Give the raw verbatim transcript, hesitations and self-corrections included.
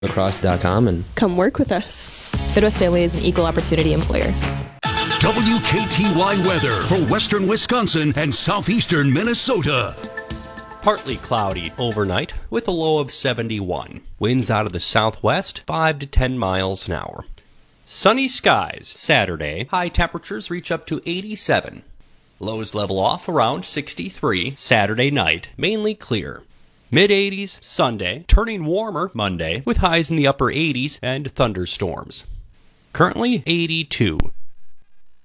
Lacrosse dot com and come work with us. Midwest Family is an equal opportunity employer. W K T Y weather for western Wisconsin and southeastern Minnesota. Partly cloudy overnight with a low of seventy-one. Winds out of the southwest, five to ten miles an hour. Sunny skies Saturday. High temperatures reach up to eighty-seven. Lows level off around sixty-three. Saturday night, mainly clear. mid-eighties Sunday, turning warmer Monday with highs in the upper eighties and thunderstorms. Currently eighty-two.